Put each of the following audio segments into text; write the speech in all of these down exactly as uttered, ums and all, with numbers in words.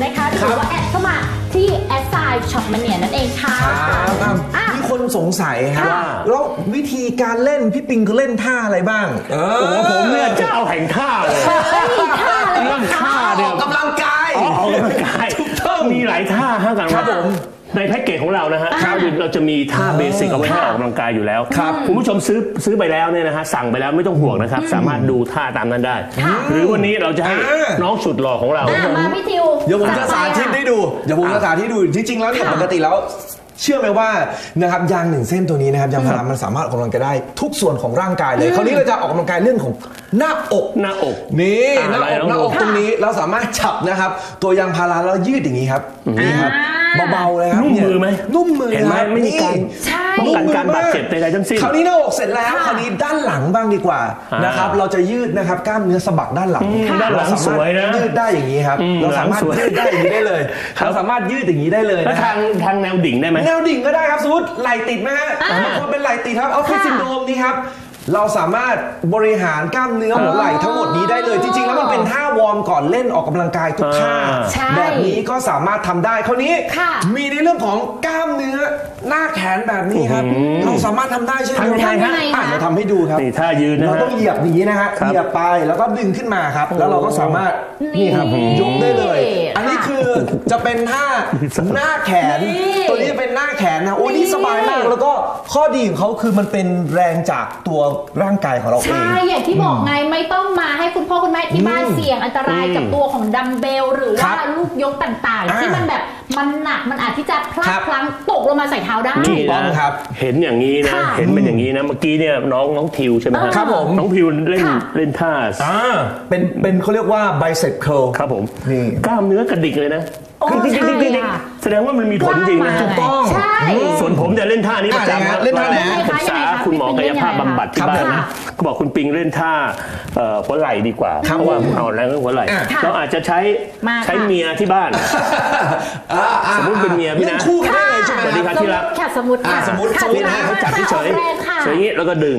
นะคะหรือว่าแอดเข้ามาที่แอดไซน์ช็อปมันเนี่ยนั่นเองค่ะมีคนสงสัยครับแล้ววิธีการเล่นพี่ปิงเขาเล่นท่าอะไรบ้างโอ้ผมเนี่ยจะเอาแห่งท่าเลยเรื่องท่าเนี่ยกำลังกายออกกำลังกายมีหลายท่าฮะกันครับผมในแพ็กเกจของเรานะฮะเราจะมีท่าเบสิกเอาไว้ให้ออกกำลังกายอยู่แล้วคุณผู้ชมซื้อซื้อไปแล้วเนี่ยนะฮะสั่งไปแล้วไม่ต้องห่วงนะครับสามารถดูท่าตามนั้นได้หรือวันนี้เราจะให้น้องสุดหล่อของเรามาพี่ทิวเดี๋ยวผมจะสาธิตให้ดูเดี๋ยวผมจะสาธิตดูจริงๆแล้วเนี่ยปกติแล้วเชื่อไหมว่านะครับยางหนึ่งเส้นตัวนี้นะครับยางพารามันสามารถออกกำลังกายได้ทุกส่วนของร่างกายเลยคราวนี้เราจะออกกำลังกายเรื่องของหน้าอกหน้าอกนี่หน้าอกหน้าอกตรงนี้เราสามารถจับนะครับตัวยางพาราแล้วยืดอย่างนี้ครับนี่ครับเบาๆเลยครับนุ่มมือไหมนุ่มมือเห็นไหมไม่มีการป้องกันการบาดเจ็บใดๆทั้งสิ้นคราวนี้หน้าอกเสร็จแล้วคราวนี้ด้านหลังบ้างดีกว่านะครับเราจะยืดนะครับกล้ามเนื้อสะบักด้านหลังด้านหลังสวยนะยืดได้อย่างนี้ครับเราสามารถยืดได้อย่างนี้ได้เลยเราสามารถยืดอย่างนี้ได้เลยแล้วทางทางแนวดิ่งได้ไหมแนวดิ่งก็ได้ครับสมมติไหล่ติดไหมฮะบางคนเป็นไหล่ติดครับออฟฟิศซินโดรมนี่ครับเราสามารถบริหารกล้ามเนื้อหัวไหล่ทั้งหมดนี้ได้เลยจริงๆแล้วมันเป็นท่าวอร์มก่อนเล่นออกกำลังกายทุกท่าแบบนี้ก็สามารถทำได้คราวนี้มีในเรื่องของกล้ามเนื้อหน้าแขนแบบนี้ครับเราสามารถทำได้ใช่ไหมทำยังไงฮะเราทำให้ดูครับนี่ท่ายืนนะเราต้องเหยียบอย่างนี้นะฮะเหยียบไปแล้วก็ดึงขึ้นมาครับแล้วเราก็สามารถนี่ครับยกได้เลยอันนี้คือจะเป็นท่าหน้าแขนตัวนี้เป็นหน้าแขนนะโอ้นี่สบายมากแล้วก็ข้อดีของเขาคือมันเป็นแรงจากตัวร่างกายของเราเองใช่อย่างที่บอกไงไม่ต้องมาให้คุณพ่อคุณแม่ที่บ้านเสี่ยงอันตรายกับตัวของดัมเบลหรือว่าลูกยกต่างๆที่มันแบบมันหนักมันอาจที่จะพลาดพลั้งตกลงมาใส่เท้าได้นี่นะครับเห็นอย่างนี้นะเห็นเป็นอย่างนี้นะเมื่อกี้เนี่ยน้องน้องทิวใช่ไหมครับผมน้องทิวเล่นเล่นท่าเป็นเป็นเขาเรียกว่าไบเซปเคิลครับผมนี่กล้ามเนื้อกระดิกเลยนะแสดงว่ามันมีผลจริงนะถูกต้องส่วนผมจะเล่นท่านี้ประจำเล่นท่าไหนปรึกษาคุณหมอกายภาพบำบัดที่บ้านนะก็บอกคุณปิงเล่นท่าหัวไหล่ดีกว่าเพราะว่าเอาแรงเรื่องหัวไหล่เราอาจจะใช้ใช้เมียที่บ้านสมมติเป็นเมียพี่นะคู่กันได้เลยใช่ไหมสวัสดีครับที่รักสมมติสมมติสมมติให้เขาจับเฉยๆเฉยๆแล้วก็ดึง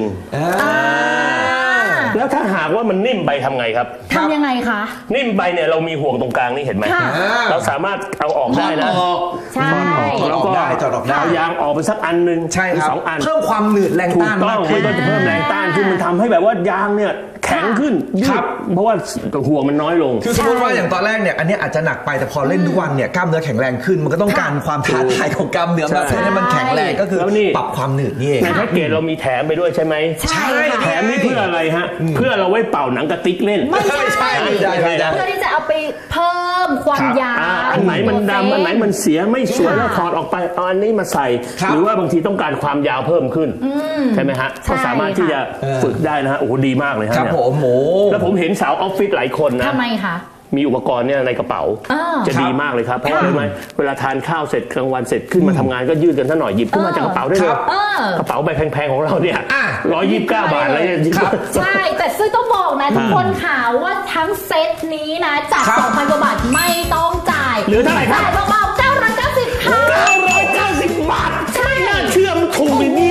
แล้วถ้าหากว่ามันนิ่มไปทำไงครับทำยังไงคะนิ่มไปเนี่ยเรามีห่วงตรงกลางนี่เห็นไหมเราสามารถเอาออกได้นะใช่แล้วก็เอายางออกไปสักอันนึงใช่ครับสองอันเพิ่มความหนืดแรงต้านถูกต้องไม่ต้องเพิ่มแรงต้านคือมันทำให้แบบว่ายางเนี่ยแข็งขึ้นยืดเพราะว่าห่วงมันน้อยลงคือสมมติว่าอย่างตอนแรกเนี่ยอันนี้อาจจะหนักไปแต่พอเล่นทุกวันเนี่ยกล้ามเนื้อแข็งแรงขึ้นมันก็ต้องการความท้าทายของกล้ามเนื้อมาเพื่อให้มันแข็งแรงก็คือปรับความหนืดนี่เองในแพ็กเกจเรามีแถมไปด้วยใช่ไหมใช่แถมนี่เพื่ออะไรฮะเพื่อเราไว้เป่าหนังกระติกเล่นไม่ใช่เพื่อที่จะเอาไปเพิ่มความยาวอันไหนมันดำอันไหนมันเสียไม่สวยแล้วถอดออกไปเอาอันนี้มาใส่หรือว่าบางทีต้องการความยาวเพิ่มขึ้นใช่ไหมฮะก็สามารถที่จะฝึกได้นะฮะโอ้โหดีมากเลยฮะครับผมโอ้แล้วผมเห็นสาวออฟฟิศหลายคนนะทำไมคะมีอุปกรณ์เนี่ยในกระเป๋าจะดีมากเลยครับเพราะว่าอะไรไหมเวลาทานข้าวเสร็จกลางวันเสร็จขึ้นมาทำงานก็ยืดกันสักหน่อยหยิบขึ้นมาจากกระเป๋าได้เลยกระเป๋าใบแพงๆของเราเนี่ยร้อยยี่สิบเก้าบาทอะไรใช่แต่ซึ่งต้องบอกนะทุกคนข่าวว่าทั้งเซตนี้นะจาก สองพัน กว่าบาทไม่ต้องจ่ายหรือเท่าไหร่ครับจ่ายเบาๆเก้าร้อยเก้าสิบค่ะเก้าร้อยเก้าสิบบาทใช่น่าเชื่อมันถูกอย่างนี้